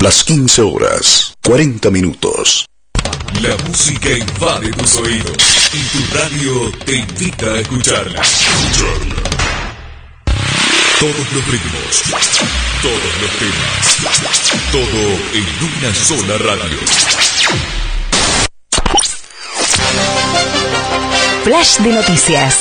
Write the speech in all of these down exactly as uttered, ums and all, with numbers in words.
Las quince horas, cuarenta minutos. La música invade tus oídos y tu radio te invita a escucharla. Escucharla. Todos los ritmos, todos los temas, todo en una sola radio. Flash de noticias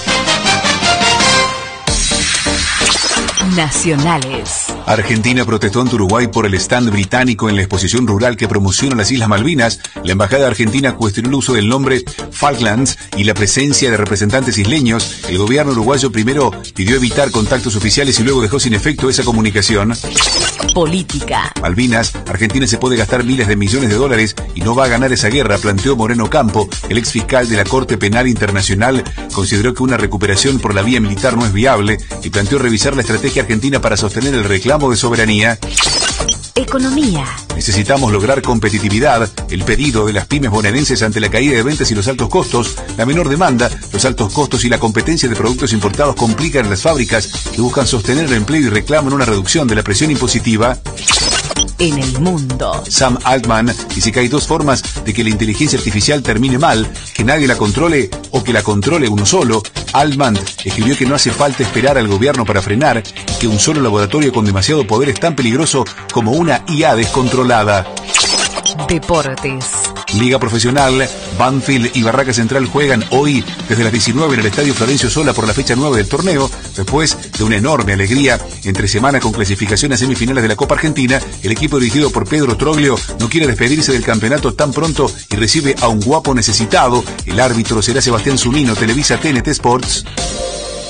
nacionales. Argentina protestó ante Uruguay por el stand británico en la exposición rural que promociona las Islas Malvinas. La embajada argentina cuestionó el uso del nombre Falklands y la presencia de representantes isleños. El gobierno uruguayo primero pidió evitar contactos oficiales y luego dejó sin efecto esa comunicación. Política. Malvinas, Argentina se puede gastar miles de millones de dólares y no va a ganar esa guerra, planteó Moreno Campo. El ex fiscal de la Corte Penal Internacional consideró que una recuperación por la vía militar no es viable y planteó revisar la estrategia argentina para sostener el reclamo de soberanía. Economía. Necesitamos lograr competitividad. El pedido de las pymes bonaerenses ante la caída de ventas y los altos costos, la menor demanda, los altos costos y la competencia de productos importados complican a las fábricas que buscan sostener el empleo y reclaman una reducción de la presión impositiva. En el mundo. Sam Altman dice que hay dos formas de que la inteligencia artificial termine mal: que nadie la controle o que la controle uno solo. Altman escribió que no hace falta esperar al gobierno para frenar y que un solo laboratorio con demasiado poder es tan peligroso como una I A descontrolada. Deportes. Liga Profesional, Banfield y Barraca Central juegan hoy desde las diecinueve en el Estadio Florencio Sola por la fecha nueve del torneo. Después de una enorme alegría entre semana con clasificación a semifinales de la Copa Argentina, el equipo dirigido por Pedro Troglio no quiere despedirse del campeonato tan pronto y recibe a un guapo necesitado. El árbitro será Sebastián Zunino, Televisa T N T Sports.